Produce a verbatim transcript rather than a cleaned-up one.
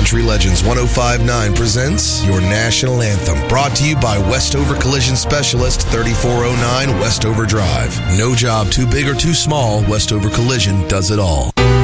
Country Legends one oh five point nine presents your national anthem. Brought to you by Westover Collision Specialist, thirty-four oh nine Westover Drive. No job too big or too small, Westover Collision does it all.